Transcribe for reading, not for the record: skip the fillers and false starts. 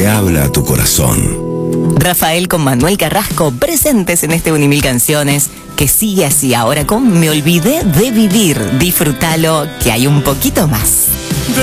le habla a tu corazón. Rafael con Manuel Carrasco, presentes en este Unimil Canciones, que sigue así ahora con Me olvidé de vivir. Disfrútalo, que hay un poquito más. De